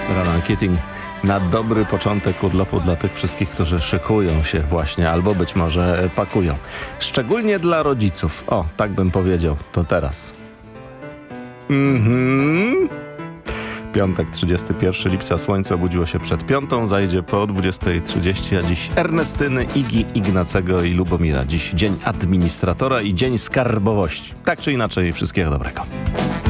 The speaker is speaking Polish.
Ronan Keating. Na dobry początek urlopu dla tych wszystkich, którzy szykują się właśnie, albo być może pakują. Szczególnie dla rodziców. O, tak bym powiedział. To teraz. Piątek, 31 lipca. Słońce obudziło się przed 5, zajdzie po 20:30, a dziś Ernestyny, Igi, Ignacego i Lubomira. Dziś dzień administratora i dzień skarbowości. Tak czy inaczej, wszystkiego dobrego.